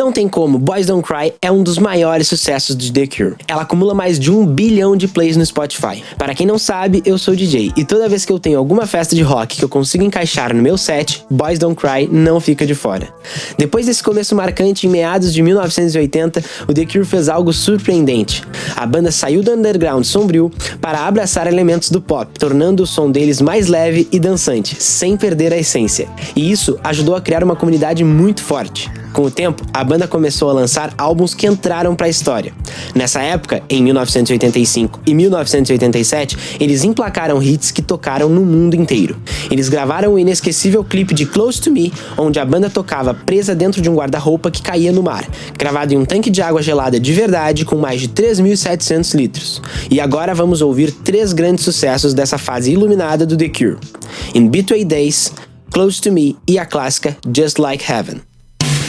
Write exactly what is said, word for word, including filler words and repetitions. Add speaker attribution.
Speaker 1: Não tem como, Boys Don't Cry é um dos maiores sucessos de The Cure. Ela acumula mais de um bilhão de plays no Spotify. Para quem não sabe, eu sou D J, e toda vez que eu tenho alguma festa de rock que eu consigo encaixar no meu set, Boys Don't Cry não fica de fora. Depois desse começo marcante, em meados de mil novecentos e oitenta, o The Cure fez algo surpreendente. A banda saiu do underground sombrio para abraçar elementos do pop, tornando o som deles mais leve e dançante, sem perder a essência. E isso ajudou a criar uma comunidade muito forte. Com o tempo, a banda começou a lançar álbuns que entraram para a história. Nessa época, em mil novecentos e oitenta e cinco e mil novecentos e oitenta e sete, eles emplacaram hits que tocaram no mundo inteiro. Eles gravaram o inesquecível clipe de Close to Me, onde a banda tocava presa dentro de um guarda-roupa que caía no mar, gravado em um tanque de água gelada de verdade com mais de três mil e setecentos litros. E agora vamos ouvir três grandes sucessos dessa fase iluminada do The Cure: In Between Days, Close to Me e a clássica Just Like Heaven.